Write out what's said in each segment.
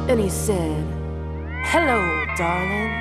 And he said, "Hello, darling."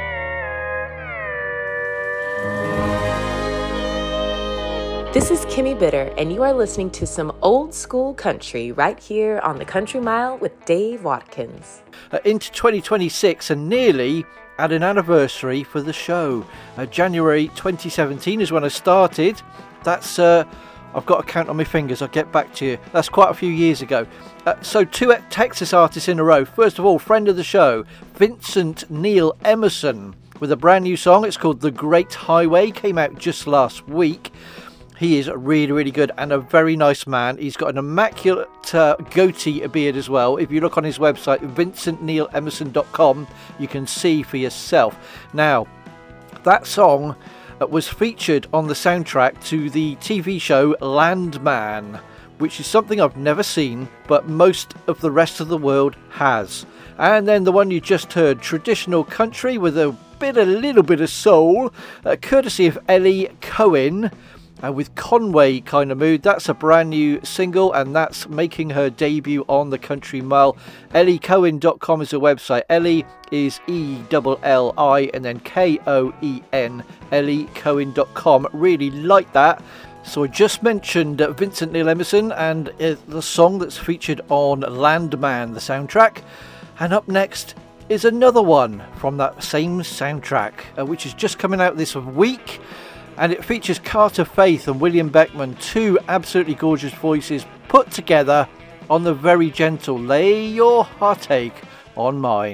This is Kimmy Bitter, and you are listening to some old school country right here on the Country Mile with Dave Watkins. Into 2026 and nearly at an anniversary for the show. January 2017 is when I started. That's, I've got to count on my fingers, I'll get back to you. That's quite a few years ago. So two Texas artists in a row. First of all, friend of the show, Vincent Neil Emerson, with a brand new song. It's called The Great Highway, came out just last week. He is really, really good and a very nice man. He's got an immaculate goatee beard as well. If you look on his website, vincentneilemerson.com, you can see for yourself. Now, that song was featured on the soundtrack to the TV show Landman, which is something I've never seen, but most of the rest of the world has. And then the one you just heard, traditional country with a little bit of soul, courtesy of Ellie Cohen. With Conway kind of mood. That's a brand new single, and that's making her debut on the Country Mile. EllieCohen.com is the website. Ellie is E-L-L-I and then K-O-E-N. EllieCohen.com. Really like that. So I just mentioned Vincent Neil Emerson and the song that's featured on Landman, the soundtrack. And up next is another one from that same soundtrack, which is just coming out this week. And it features Carter Faith and William Beckman, two absolutely gorgeous voices put together on the very gentle Lay Your Heartache on Mine.